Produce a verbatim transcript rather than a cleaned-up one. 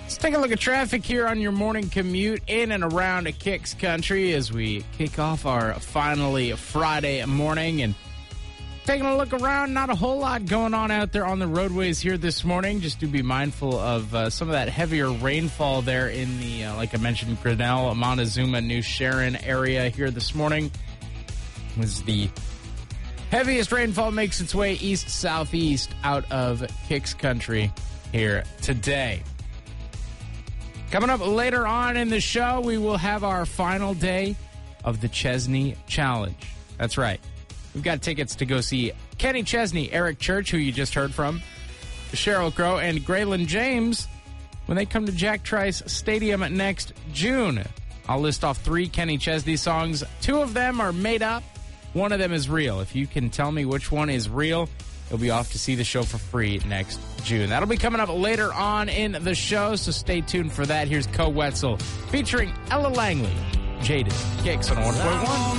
Let's take a look at traffic here on your morning commute in and around Kicks Country as we kick off our finally Friday morning. And taking a look around, not a whole lot going on out there on the roadways here this morning. Just to be mindful of uh, some of that heavier rainfall there in the, uh, like I mentioned, Grinnell, Montezuma, New Sharon area here this morning. Was the heaviest rainfall makes its way east-southeast out of Kicks Country here today. Coming up later on in the show, we will have our final day of the Chesney Challenge. That's right. We've got tickets to go see Kenny Chesney, Eric Church, who you just heard from, Sheryl Crow, and Graylin James when they come to Jack Trice Stadium next June. I'll list off three Kenny Chesney songs. Two of them are made up. One of them is real. If you can tell me which one is real, you'll be off to see the show for free next June. That'll be coming up later on in the show, so stay tuned for that. Here's Co Wetzel featuring Ella Langley, Jaded, Kicks on one point one.